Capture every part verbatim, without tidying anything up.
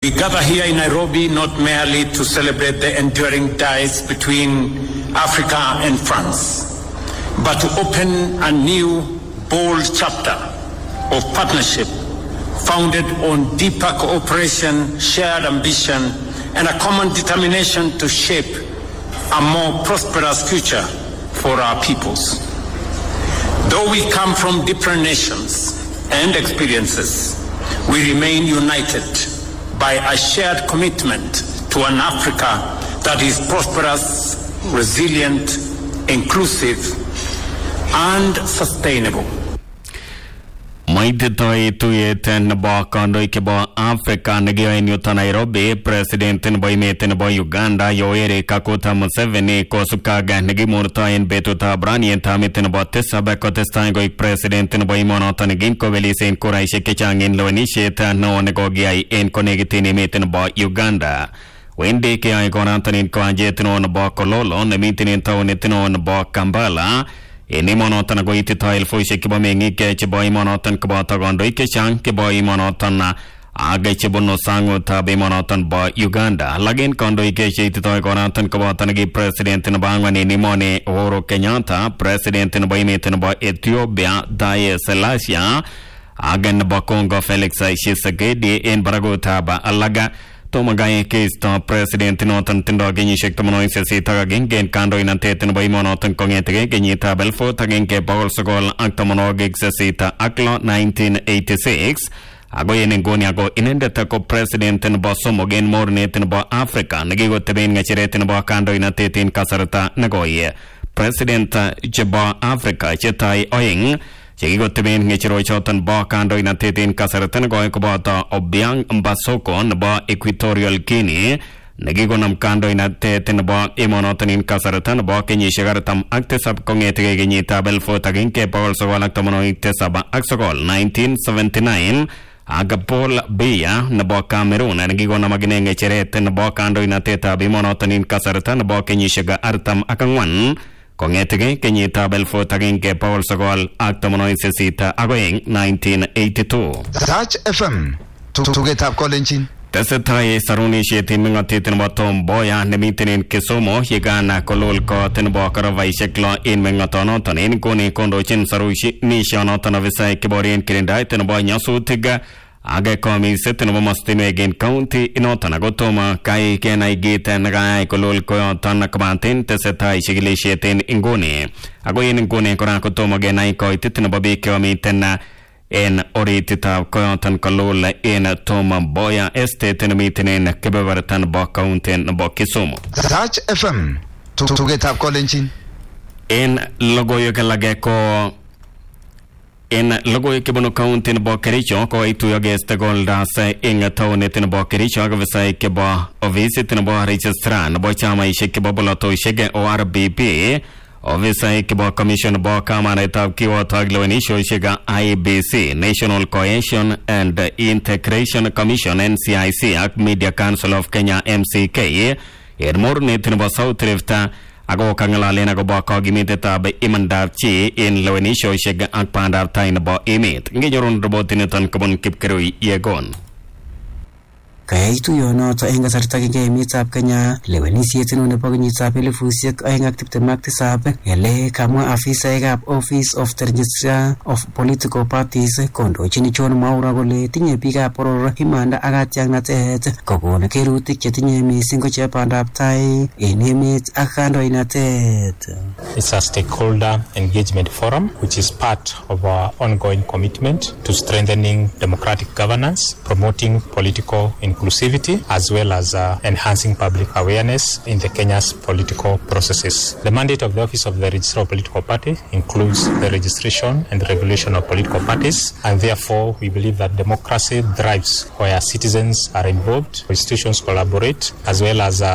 We gather here in Nairobi not merely to celebrate the enduring ties between Africa and France, but to open a new, bold chapter of partnership founded on deeper cooperation, shared ambition, and a common determination to shape a more prosperous future for our peoples. Though we come from different nations and experiences, we remain united by a shared commitment to an Africa that is prosperous, resilient, inclusive, and sustainable. Maititoi tuyeten nebo kandoik chebo Afrika nekiyoen yuton Nairobi, President nebo emet nebo Uganda Yoweri Kaguta Museveni kosubkei nekimurtoi en betutab rani en tamit nebo tisab kotestai koik President nebo emonoton kinkobelis en kuraisiek chechang en lewenisiet neo nekokiyai en konekiten emet nebo Uganda. Wendi keyai konoton en kiwanjet neo nebo Kololo nemiten en taonit neo nebo Kampala. En emonoton koititoi elfusiek chebo meng'ik chebo emonoton koboto kandoik chechang chebo emonoton ak chebunu sang'utab emonoton bo Uganda. Alak en kandoik cheititoi konoton koboto neki president nebo ang'wan en emoni Uhuru Kenyatta, president nebo emet nebo Ethiopia Haile Selassie ak nebo Congo Felix Tshisekedi en barakutab alak. Tomo gai keisto president noton tindo kenyisiek tamanwogik sisit ak agenge en kandoinatet nebo emonoton kong'etegei kenyitab elfut agenge bogol sogol ak tamanwogik sisit ak lo nineteen eighty-six ako en nguni ako inendet ko president nebo somok en mornet nebo Afrika nekikoteben ng'echeret nebo kandoinatet en kasarta nekoi. President chebo Afrika chetai oeng chekikoteben ng'echerochoton bo kandoinatet en kasarta nekoi koboto Obiang Mbasoko nebo Equatorial Guinea nekikonam kandoinatet nebo emonoton en kasarta nebo kenyisiek artam ak tisab kong'etegei kenyitab elfut agenge bogol sogol ak tamanwogik tisab ak sogol nineteen seventy-nine ak Paul Biya nebo Cameroon nekikonam akine ng'echeret nebo kandoinatetab emonoton en kasarta nebo kenyisiek artam ak ang'wan kong'etegei kenyitab elfut agenge bogol sogol ak tamanwogik sisit ak oeng nineteen eighty-two. Touch F M tugetab kolenjin. Tesetai sarunisiet en meng'otet nebo Tom Mboya nemiten en Kisumu yekan kolul kot nebo korovaisiek lo en meng'otonoton en nguni kondochin sarunisionoton ofisaek cheborien kirindaet nebo nyasutik ak komiset nebo mastinwek en county inoton ako tomo kai kenai kit nekayai kolul koyoton kobaten tesetai chikilisiet en nguni ako en nguni kora kotomo kenai koitet nebo biik chemiten en orititab koyoton kolul en Tom Mboya estate nemiten en kebeberta nebo county nebo Kisumu. Touch F M tugetab kolenjin. En logoiwek alak ko en logoiwek chebunu county nebo Kericho koituiyo stakeholders en taonit nebo Kericho ak ofisaek chebo ofisit nebo registrar nebo chamaisiek chebo bolotosiek O R B P, ofisaek chebo commission nebo kamanetab kiwoto ak lewenisiosiek I B C, National Cohesion and Integration Commission N C I C ak Media Council of Kenya M C K en mornet nebo South Rift ako kang'alalen akobo kogimitetab imandab chi en lewenisiosiek ak bandab tai nebo emet. Ngenyorun robotiniton kobun Kipkerui Yegon. Kayai tuyonoto eng kasarta agenge emetab Kenya lewenisiet neo nebo kenyitab elifusiek oeng ak tiptem ak tisab ele kamwa afisaekab Office of the Registrar of Political Parties kondochin John Mwaura kole tinye biikab boror imanda ak katyaknatet kokon kerutik chetinye mising ko chebandab tai en emet ak kandoinatet. It's a stakeholder engagement forum which is part of our ongoing commitment to strengthening democratic governance, promoting political inclusivity, as well as uh, enhancing public awareness in the Kenya's political processes. The mandate of the Office of the Registrar of Political Party includes the registration and regulation of political parties, and therefore we believe that democracy thrives where citizens are involved, institutions collaborate, as well as uh,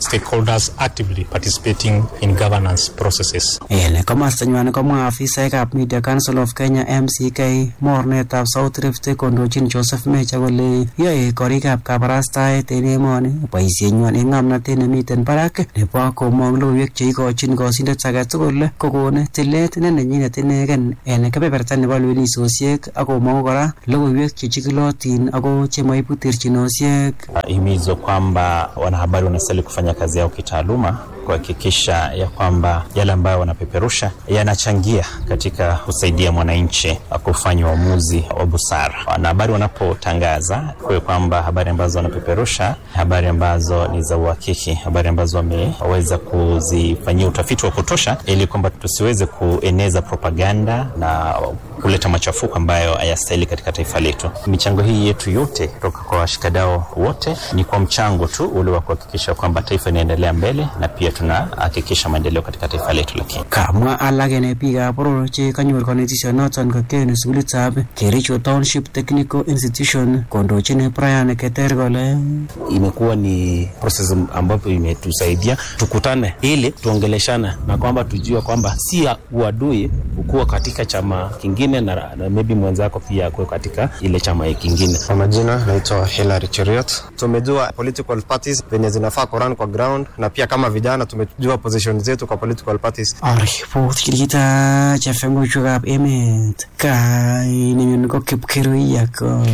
stakeholders actively participating in governance processes. Ele komasta nywan komwa afisaekab Media Council of Kenya M C K mornetab South Rift kondochin Joseph Mecha kole yoe korikab kabarastaet en emoni boisienywan en ng'omnotet nemiten barak nebo komong logoiwek cheikochin kosindet age tugul kokon tilet ne nenyinet inegen en kebeberta nebo lewenisosiek ak komong kora logoiwek chechikilotin ako chemoibu terchinosiek. Himizo kwamba wanahabari wanastahili kufanya kazi yao kitaaluma kuhakikisha ya kwamba yale ambayo wanapeperusha yanachangia katika kusaidia mwananchi kufanya uamuzi wa busara. Wanahabari wanapotangaza kwa kwamba habari ambazo wanapeperusha habari ambazo ni za uhakiki, habari ambazo wameweza kuzifanyia utafiti wa kutosha ili kwamba tusiweze kueneza propaganda na kuleta machafuko ambayo hayastahili katika taifa letu. Michango hii yetu yote kutoka kwa washikadau wote ni kwa mchango tu ule wa kuhakikisha kwamba taifa linaendelea mbele na pia tunahakikisha maendeleo katika taifa letu. Lakini kamwa alage ne biikab boror che kanyor konetisyo noton kokene sukulitab Kericho Township Technical Institution kondochin Brian Keter kole imekuwa ni process ambapo imetusaidia tukutane ili tuongeleshana na kwamba tujue kwamba si uadui ukua katika chama kingine na, na maybe mwenzako pia kwa katika ile chama kingine. Kwa majina naitwa Hilary Cheriot. Tumejua political parties venye zinafaa kurun kwa ground na pia kama vijana tumejua position zetu kwa political parties. Report kirita cha fengo chugab emet kai ni ko kipkirui yako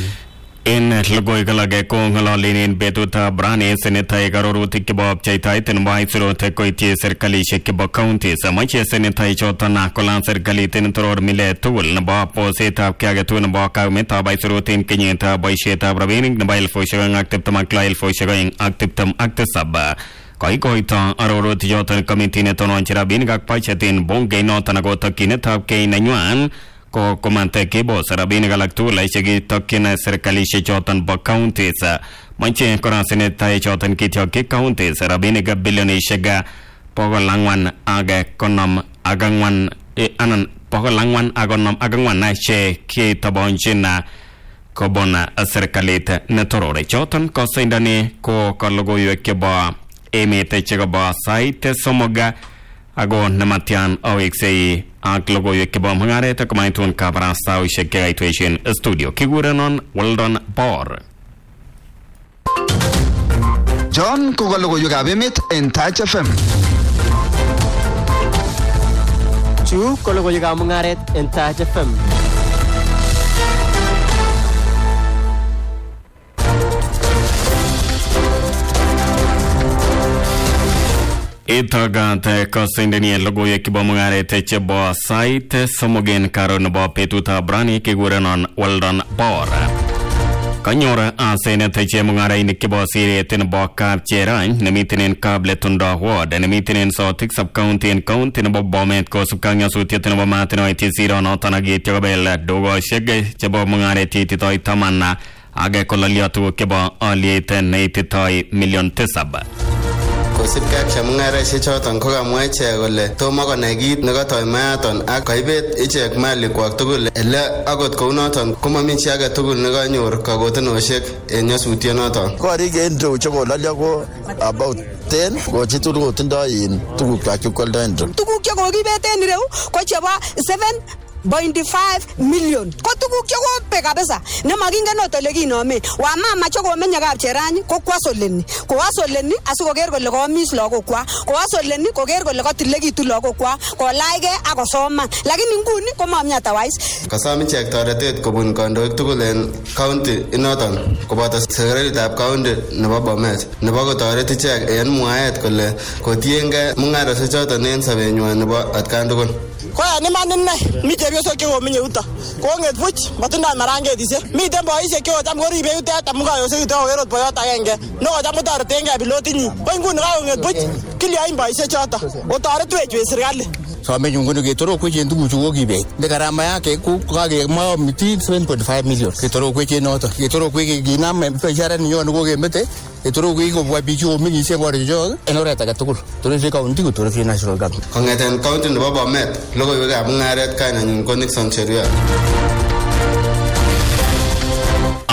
in logoy kalage ko ngalalinin betuta brani seneta garorutik ke bob chaitai ten bai suro te koiti serkali shek bo county samache seneta chotana kolan serkali ten toror mile tul na ba poseta kage tun ba ka meta bai suro ten kenyeta bai sheta brabining na bai fo shang active tam klail fo shang active tam active sab koi koi ta arorut jotan committee ne tonon chira bin gak pachetin bonge no tanago takineta ke nanywan ko komante ke bo sarabin galaktu lai chegi tokkina serkali she chotan ba county sa manche korasene tai chotan ki ke county sarabin ga bilioni shega pogolangwan aga konom agangwan e anan pogolangwan agonom agangwan na she ke tabonchina ko bona serkali te ne torore chotan ko sindani ko kalogo yeke ba emete chega ba site somoga ago namatian oxei ak logo yeke ba mangare ta kamaitun kabra sawi sheke ituation studio kigurenon Weldon Bor John ko logo yuga bemit en Touch F M. Chu ko logo yuga mangare en Touch F M. itaga te kosindeni logo yeke ba mangare te chebo site somogen karon ba petuta brani kigurenon Weldon Bor kanyora asene te chemungara ini kibo sire ten ba kap cheran nemitinen kable tunda ward nemitinen so tik sub county and county no bomet ko sukanya sutia ten ba mateno it zero no tanagi tebel dogo shege chebo mungare titi toy tamanna age kolaliatu kibo alieten neititoi million tisab kosipke ak chemung'araisiek choton kokamwa ichek kole tomo konai kit nekotoi mayaton ak koibet ichek malikwak tugul ele akot kounoton komami chi age tugul nekanyor kakotinosiek en nyasutyonoton. Korik en ireu chekololyo ko about ten ko chitugul kotindoi in tugukwak chekwoldo en ireu. Tuguk chekokibet en ireu ko chebo seven point five million ko tuguk chekope kabisa nemakingen ot ole kinomen wamama chekomenye kapcherany ko kwasoleni kowasoleni asikoker kole koomis lagokwak kowasoleni koker kole katilekitu lagokwak kolachgei akosoman lakini nguni komami otherwise. Kasom ichek toretet kobun kandoik tugul en county inoton koboto sekretaritab county nebo Bomet nebo kotoret ichek en mwaet kole kotiengei mung'arosiek choton en sobenywan nebo atkan tugul. Koyan iman inei mi chepyosok chekomenye yuto kong'et buch matindoi marangetisyek miten boisiek chekocham koribe yutet amu kayosekitu koker ot boyot agenge nekocham kotoretengei pilotinyin ko inguni kakong'et buch kilyoin boisiek choto otoretwech we serikali. Somenyu nguni ketorokwech en tuguchu kokibet ne gharama yake kokakemwa miti seven point five million ketorokwech en noto ketorokwech kinam biashara ninyone kokemete ketorokwech kobwa biik chekomengisie korichok en oret age tugul toreti county kotoreti national government. Kong'eten county nebo Bomet logoiwekab mung'aret kainanyun ko Nixon Cheruiyot.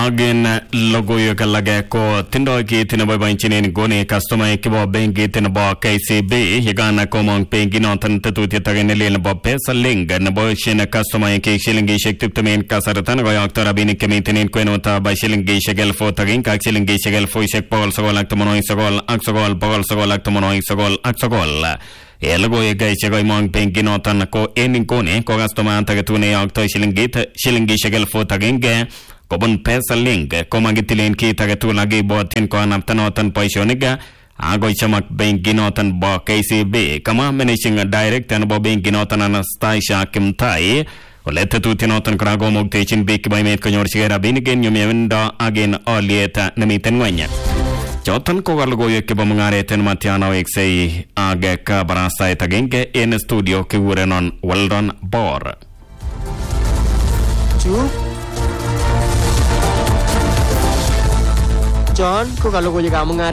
Again, logo yo kalage ko tindo ki tinabo banchinin goni customer kibo bengi tinabo K C B higana ko mong pengi no tan tatuti tagenele nabo pesa linga nabo shina customer ki shilingi shek tiptamin kasaratan go yaktor abini kemitinin kwenota ba shilingi shegel fo tagin ka shilingi shegel fo shek pol sogol aktomono sogol aksogol pol sogol aktomono sogol aksogol Elago ye gai chego mong pengi no tan ko enin kone ko customer tagetune yaktor shilingi shilingi shegel fo tagenge Kobun pesa link ko magitilin ki tagatu lagi botin ko anaptanotan poisioniga ago chamak benginotan bo K C B kama managing director no benginotan Anastasia Kimtai olete tutinotan krago mogtechin big by met konyor sigera binigen yumyenda again olieta namiten wanya Jotan ko galgo yeke bomngareten matiano exei age ka barasa etagenge in studio ke wurenon Weldon Bor Chu John ko kalogoy ka mungaret